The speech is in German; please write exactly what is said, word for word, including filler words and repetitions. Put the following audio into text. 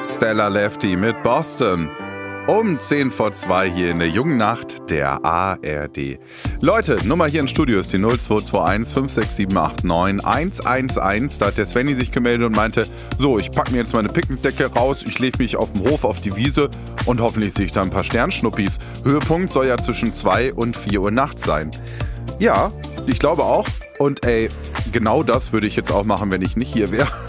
Stella Lefty mit Boston. Um zehn vor zwei hier in der jungen Nacht der A R D. Leute, Nummer hier im Studio ist die null zwei zwei eins fünf sechs sieben acht neun eins eins eins. Da hat der Svenny sich gemeldet und meinte, so, ich packe mir jetzt meine Picknickdecke raus, ich lege mich auf dem Hof auf die Wiese und hoffentlich sehe ich da ein paar Sternschnuppis. Höhepunkt soll ja zwischen zwei und vier Uhr nachts sein. Ja, ich glaube auch. Und ey, genau das würde ich jetzt auch machen, wenn ich nicht hier wäre.